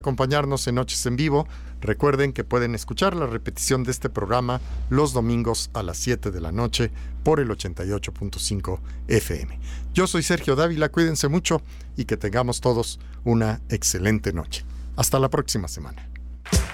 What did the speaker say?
Acompañarnos en Noches en Vivo. Recuerden que pueden escuchar la repetición de este programa los domingos a las 7 de la noche por el 88.5 FM. Yo soy Sergio Dávila, cuídense mucho y que tengamos todos una excelente noche. Hasta la próxima semana.